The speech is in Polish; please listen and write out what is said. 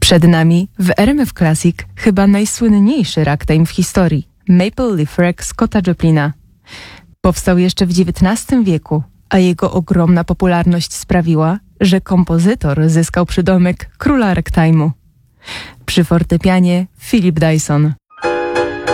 Przed nami w RMF Classic chyba najsłynniejszy ragtime w historii – Maple Leaf Rag Scotta Joplina. Powstał jeszcze w XIX wieku, a jego ogromna popularność sprawiła, że kompozytor zyskał przydomek króla ragtime'u. Przy fortepianie Philip Dyson.